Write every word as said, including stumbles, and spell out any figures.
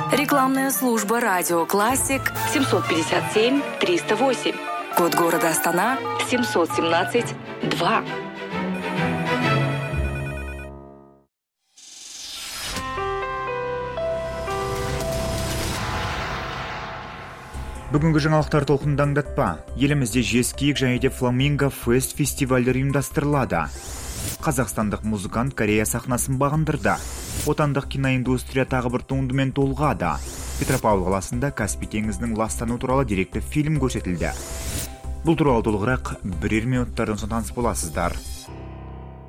Рекламная служба «Радио Классик» семьсот пятьдесят семь триста восемь. Код города Астана семьсот семнадцать два. Бүгінгі жаңалықтар толқынды аңдатпа. Елімізде жезкиік және де фламинго фест фестивальдер ұйымдастырылады. Қазақстандық музыкант Корея сахнасын бағындырды. Отандық киноиндустрия тағы бір туындымен толғады. Петропавл қаласында Каспий теңізінің ластану туралы деректі фильм көрсетілді. Бұл туралы толығырақ бірер минуттардан соң таныс боласыздар.